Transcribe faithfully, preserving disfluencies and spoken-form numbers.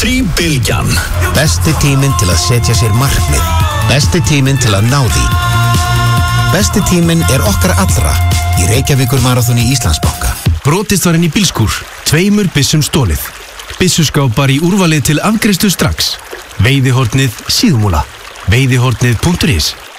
Country-bylgjan. Besti tíminn til að setja sér markmið. Besti tíminn til að ná því. Besti tíminn er okkar allra í Reykjavíkur Marathoni Íslandsbanka. Brotist var inn í bílskúr, tveimur byssum stólið. Byssuskápar í úrvalið til afgreiðslu strax. Veiðihornið síðumúla. veiðihornið punktur is